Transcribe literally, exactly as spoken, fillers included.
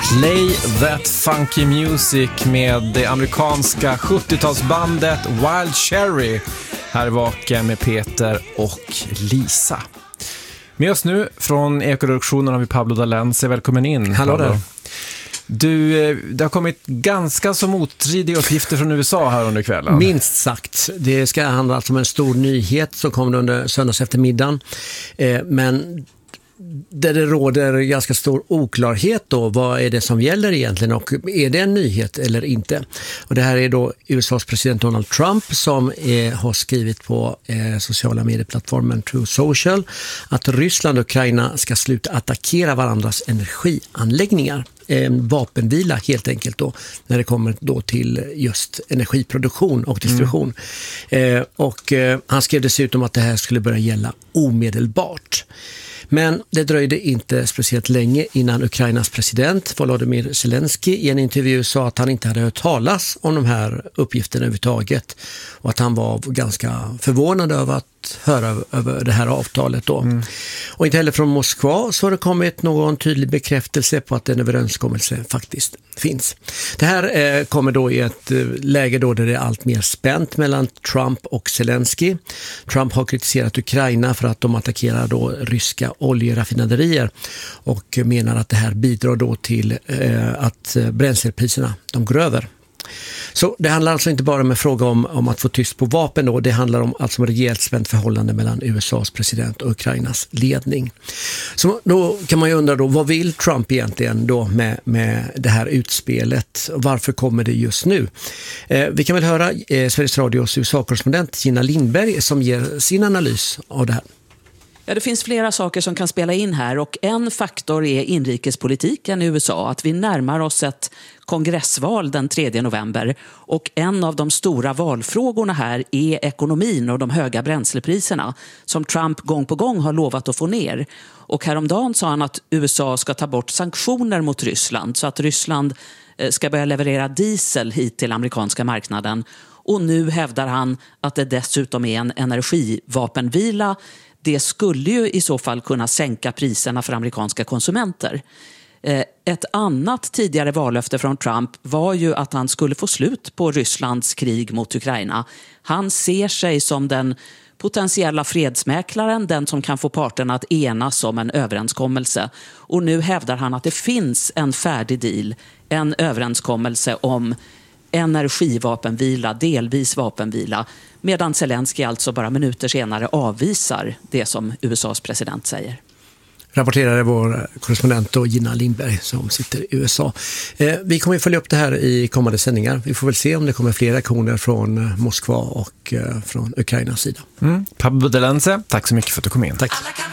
Play That Funky Music med det amerikanska sjuttiotalsbandet Wild Cherry. Här är Vaken med Peter och Lisa. Med oss nu från Ekoduktionen har vi Pablo Dalense. Välkommen in. Hallå Pablo. där. Du, det har kommit ganska så motstridiga uppgifter från U S A här under kvällen. Minst sagt. Det ska handla alltså om en stor nyhet som kommer under söndags eftermiddagen. Eh, men där det råder ganska stor oklarhet då, vad är det som gäller egentligen och är det en nyhet eller inte? Och det här är då U S A:s president Donald Trump som är, har skrivit på eh, sociala medieplattformen True Social att Ryssland och Ukraina ska sluta attackera varandras energianläggningar. En vapenvila helt enkelt då när det kommer då till just energiproduktion och distribution. Mm. Eh, och eh, han skrev dessutom att det här skulle börja gälla omedelbart. Men det dröjde inte speciellt länge innan Ukrainas president Volodymyr Zelensky i en intervju sa att han inte hade hört talas om de här uppgifterna överhuvudtaget och att han var ganska förvånad över att höra över det här avtalet då. Mm. Och inte heller från Moskva så har det kommit någon tydlig bekräftelse på att en överenskommelse faktiskt finns. Det här eh, kommer då i ett eh, läge då där det är allt mer spänt mellan Trump och Zelensky. Trump har kritiserat Ukraina för att de attackerar då ryska oljeraffinaderier och menar att det här bidrar då till eh, att bränslepriserna de går över. Så det handlar alltså inte bara om en fråga om, om att få tyst på vapen då, det handlar om alltså om rejält spänt förhållande mellan U S A:s president och Ukrainas ledning. Så då kan man ju undra då, vad vill Trump egentligen då med, med det här utspelet? Varför kommer det just nu? Eh, vi kan väl höra eh, Sveriges Radios U S A-korrespondent Gina Lindberg som ger sin analys av det här. Ja, det finns flera saker som kan spela in här och en faktor är inrikespolitiken i U S A. Att vi närmar oss ett kongressval den tredje november och en av de stora valfrågorna här är ekonomin och de höga bränslepriserna som Trump gång på gång har lovat att få ner. Och häromdagen sa han att U S A ska ta bort sanktioner mot Ryssland så att Ryssland ska börja leverera diesel hit till amerikanska marknaden. Och nu hävdar han att det dessutom är en energivapenvila. Det skulle ju i så fall kunna sänka priserna för amerikanska konsumenter. Ett annat tidigare vallöfte från Trump var ju att han skulle få slut på Rysslands krig mot Ukraina. Han ser sig som den potentiella fredsmäklaren, den som kan få parterna att enas om en överenskommelse. Och nu hävdar han att det finns en färdig deal, en överenskommelse om energivapenvila, delvis vapenvila, medan Zelensky alltså bara minuter senare avvisar det som U S A:s president säger. Rapporterade vår korrespondent då, Gina Lindberg som sitter i U S A. Eh, vi kommer att följa upp det här i kommande sändningar. Vi får väl se om det kommer fler aktioner från Moskva och eh, från Ukrainas sida. Mm. Pablo Dalense, tack så mycket för att du kom in. Tack.